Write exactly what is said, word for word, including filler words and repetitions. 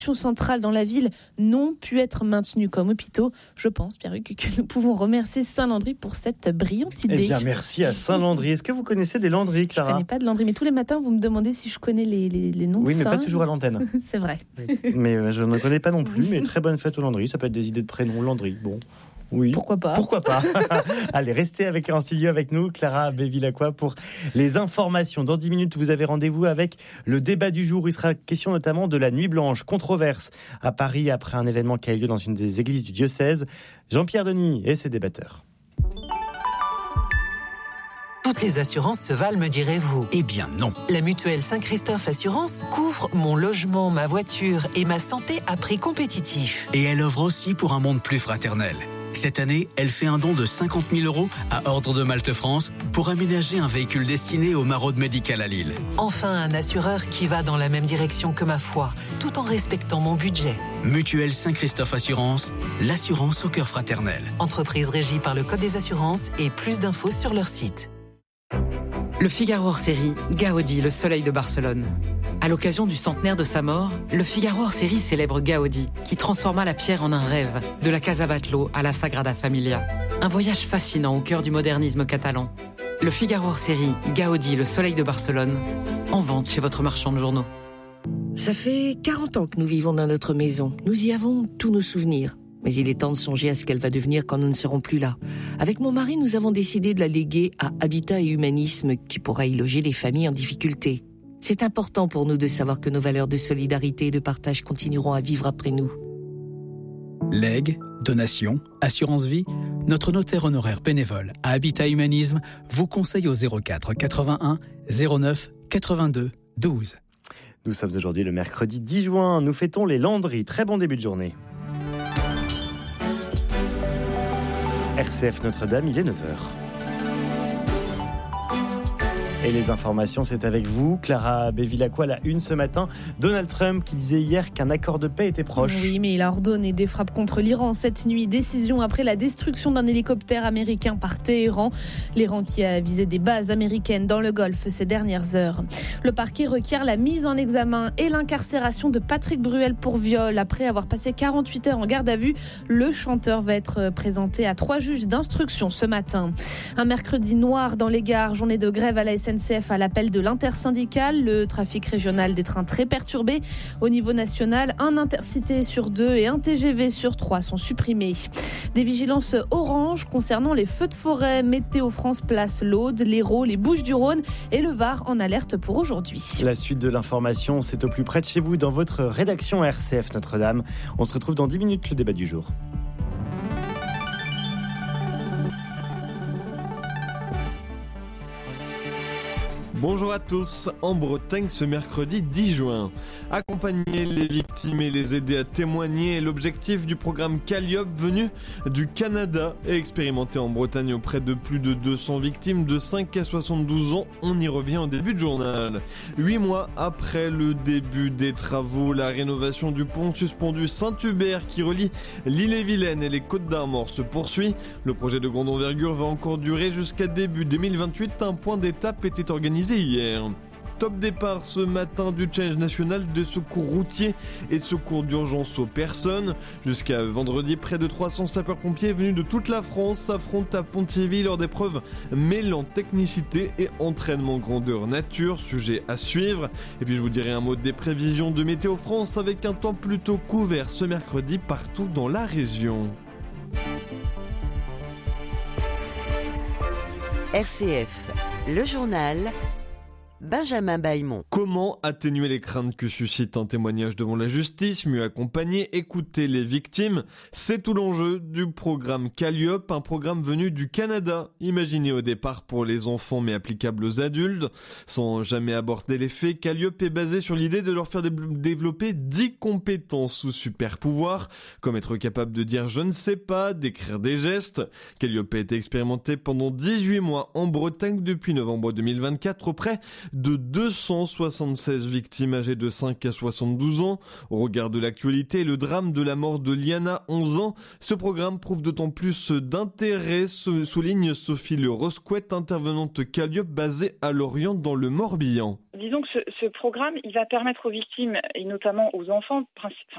centrales dans la ville n'ont pu être maintenues comme hôpitaux. Je pense, Pierre-Hugues, que nous pouvons remercier Saint-Landry pour cette brillante idée. Eh bien, merci à Saint-Landry. Est-ce que vous connaissez des Landry, Clara ? Je ne connais pas de Landry, mais tous les matins, vous me demandez si je connais les, les, les noms. Oui, mais saints. pas toujours à l'antenne. C'est vrai. Mais je ne connais pas non plus, mais très bonne fête au Landry. Ça peut être des idées de prénoms, Landry. Bon. Oui. Pourquoi pas ? Pourquoi pas ? Allez, restez avec en studio avec nous, Clara Bevilacqua, pour les informations. Dans dix minutes, vous avez rendez-vous avec le débat du jour. Il sera question notamment de la Nuit Blanche, controverse à Paris après un événement qui a eu lieu dans une des églises du diocèse. Jean-Pierre Denis et ses débatteurs. Toutes les assurances se valent, me direz-vous. Eh bien non. La mutuelle Saint-Christophe Assurance couvre mon logement, ma voiture et ma santé à prix compétitif. Et elle offre aussi pour un monde plus fraternel. Cette année, elle fait un don de cinquante mille euros à Ordre de Malte France pour aménager un véhicule destiné au maraude médical à Lille. Enfin, un assureur qui va dans la même direction que ma foi, tout en respectant mon budget. Mutuelle Saint-Christophe Assurance, l'assurance au cœur fraternel. Entreprise régie par le Code des assurances et plus d'infos sur leur site. Le Figaro hors-série, Gaudi, le soleil de Barcelone. À l'occasion du centenaire de sa mort, le Figaro hors-série célèbre Gaudi, qui transforma la pierre en un rêve, de la Casa Batlló à la Sagrada Familia. Un voyage fascinant au cœur du modernisme catalan. Le Figaro hors-série, Gaudi, le soleil de Barcelone, en vente chez votre marchand de journaux. Ça fait quarante ans que nous vivons dans notre maison. Nous y avons tous nos souvenirs. Mais il est temps de songer à ce qu'elle va devenir quand nous ne serons plus là. Avec mon mari, nous avons décidé de la léguer à Habitat et Humanisme, qui pourra y loger les familles en difficulté. C'est important pour nous de savoir que nos valeurs de solidarité et de partage continueront à vivre après nous. Legs, donations, assurance vie, notre notaire honoraire bénévole à Habitat Humanisme vous conseille au zéro quatre quatre-vingt-un zéro neuf quatre-vingt-deux douze. Nous sommes aujourd'hui le mercredi dix juin. Nous fêtons les Landry. Très bon début de journée. R C F Notre-Dame, il est neuf heures. Et les informations, c'est avec vous, Clara Bevilacqua, la une ce matin. Donald Trump qui disait hier qu'un accord de paix était proche. Oui, mais il a ordonné des frappes contre l'Iran cette nuit. Décision après la destruction d'un hélicoptère américain par Téhéran. L'Iran qui a visé des bases américaines dans le Golfe ces dernières heures. Le parquet requiert la mise en examen et l'incarcération de Patrick Bruel pour viol. Après avoir passé quarante-huit heures en garde à vue, le chanteur va être présenté à trois juges d'instruction ce matin. Un mercredi noir dans les gares, journée de grève à la S N C F à l'appel de l'intersyndicale. Le trafic régional des trains très perturbé. Au niveau national, un intercité sur deux et un T G V sur trois sont supprimés. Des vigilances orange concernant les feux de forêt. Météo France place l'Aude, l'Hérault, les Bouches-du-Rhône et le Var en alerte pour aujourd'hui. La suite de l'information, c'est au plus près de chez vous, dans votre rédaction R C F Notre-Dame. On se retrouve dans dix minutes, le débat du jour. Bonjour à tous. En Bretagne, ce mercredi dix juin. Accompagner les victimes et les aider à témoigner est l'objectif du programme Calliope venu du Canada et expérimenté en Bretagne auprès de plus de deux cents victimes de cinq à soixante-douze ans. On y revient en début de journal. Huit mois après le début des travaux, la rénovation du pont suspendu Saint-Hubert qui relie l'Ille-et-Vilaine et les Côtes-d'Armor se poursuit. Le projet de grande envergure va encore durer jusqu'à début deux mille vingt-huit. Un point d'étape était organisé hier. Top départ ce matin du challenge national de secours routier et secours d'urgence aux personnes. Jusqu'à vendredi, près de trois cents sapeurs-pompiers venus de toute la France s'affrontent à Pontivy lors d'épreuves mêlant technicité et entraînement grandeur nature. Sujet à suivre. Et puis je vous dirai un mot des prévisions de Météo France avec un temps plutôt couvert ce mercredi partout dans la région. R C F, le journal, Benjamin Bailmont. Comment atténuer les craintes que suscite un témoignage devant la justice, mieux accompagner, écouter les victimes? C'est tout l'enjeu du programme Calliope, un programme venu du Canada, imaginé au départ pour les enfants mais applicable aux adultes. Sans jamais aborder les faits, Calliope est basé sur l'idée de leur faire dé- développer dix compétences ou super pouvoirs, comme être capable de dire je ne sais pas, d'écrire des gestes. Calliope a été expérimenté pendant dix-huit mois en Bretagne depuis novembre deux mille vingt-quatre auprès de deux cent soixante-seize victimes âgées de cinq à soixante-douze ans. Au regard de l'actualité et le drame de la mort de Liana, onze ans, ce programme prouve d'autant plus d'intérêt, souligne Sophie Le Rosquette, intervenante Calliope basée à Lorient dans le Morbihan. Disons que ce, ce programme, il va permettre aux victimes, et notamment aux enfants,